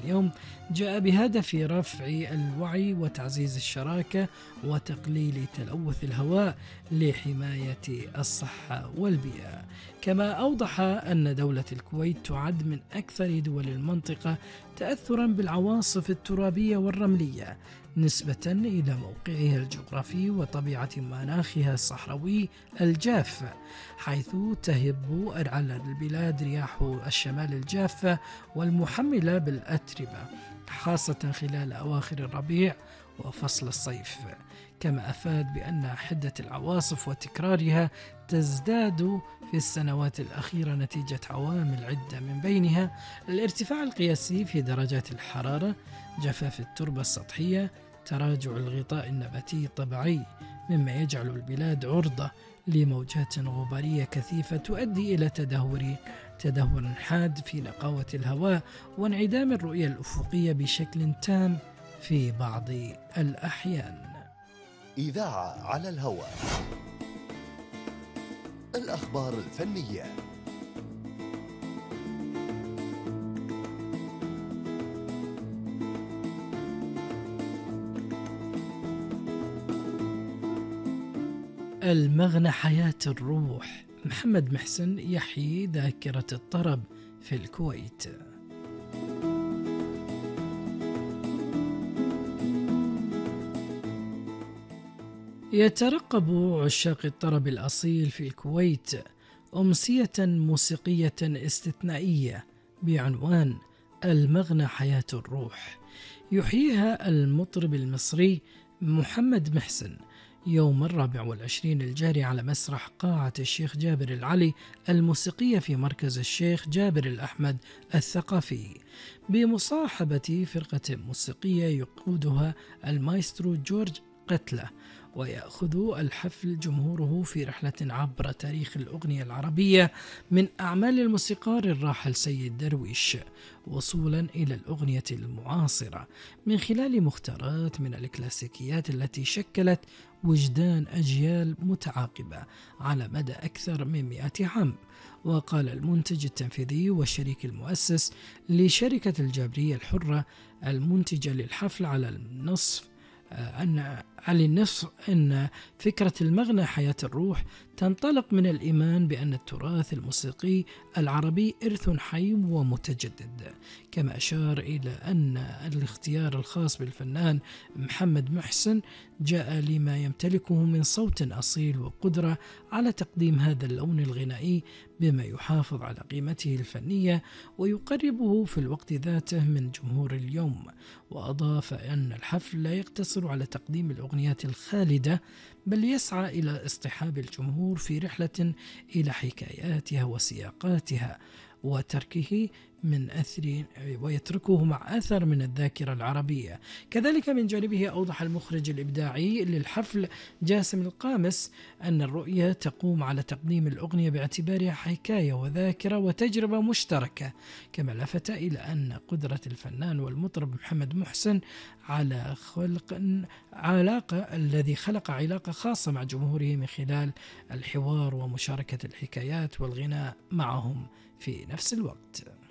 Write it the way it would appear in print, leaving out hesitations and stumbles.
اليوم جاء بهدف رفع الوعي وتعزيز الشراكة وتقليل تلوث الهواء لحماية الصحة والبيئة. كما أوضح أن دولة الكويت تعد من أكثر دول المنطقة تأثرا بالعواصف الترابية والرملية نسبة إلى موقعها الجغرافي وطبيعة مناخها الصحراوي الجاف، حيث تهب على البلاد رياح الشمال الجافة والمحملة بالأتربة، خاصة خلال أواخر الربيع وفصل الصيف. كما أفاد بأن حدة العواصف وتكرارها تزداد في السنوات الأخيرة نتيجة عوامل عدة، من بينها الارتفاع القياسي في درجات الحرارة، جفاف التربة السطحية، تراجع الغطاء النباتي الطبيعي، مما يجعل البلاد عرضة لموجات غبارية كثيفة تؤدي إلى تدهور حاد في نقاوة الهواء وانعدام الرؤية الأفقية بشكل تام في بعض الأحيان. إذاعة على الهواء، الأخبار الفنية. المغنى حياة الروح، محمد محسن يحيي ذاكرة الطرب في الكويت. يترقب عشاق الطرب الأصيل في الكويت أمسية موسيقية استثنائية بعنوان المغنى حياة الروح، يحييها المطرب المصري محمد محسن يوم 24 الجاري على مسرح قاعة الشيخ جابر العلي الموسيقية في مركز الشيخ جابر الأحمد الثقافي، بمصاحبة فرقة موسيقية يقودها المايسترو جورج قتلة. ويأخذ الحفل جمهوره في رحلة عبر تاريخ الأغنية العربية من أعمال الموسيقار الراحل سيد درويش وصولا إلى الأغنية المعاصرة، من خلال مختارات من الكلاسيكيات التي شكلت وجدان أجيال متعاقبة على مدى أكثر من 100 عام. وقال المنتج التنفيذي والشريك المؤسس لشركة الجابرية الحرة المنتجة للحفل على النصف أن فكرة المغنى حياة الروح تنطلق من الإيمان بأن التراث الموسيقي العربي إرث حي ومتجدد. كما أشار إلى أن الاختيار الخاص بالفنان محمد محسن جاء لما يمتلكه من صوت أصيل وقدرة على تقديم هذا اللون الغنائي بما يحافظ على قيمته الفنية ويقربه في الوقت ذاته من جمهور اليوم. وأضاف أن الحفل لا يقتصر على تقديم الأغنيات الخالدة، بل يسعى إلى اصطحاب الجمهور في رحلة إلى حكاياتها وسياقاتها ويتركه مع أثر من الذاكرة العربية. كذلك من جانبه أوضح المخرج الإبداعي للحفل جاسم القامس أن الرؤية تقوم على تقديم الأغنية باعتبارها حكاية وذاكرة وتجربة مشتركة. كما لفت إلى أن قدرة الفنان والمطرب محمد محسن على خلق علاقة خاصة مع جمهوره من خلال الحوار ومشاركة الحكايات والغناء معهم في نفس الوقت.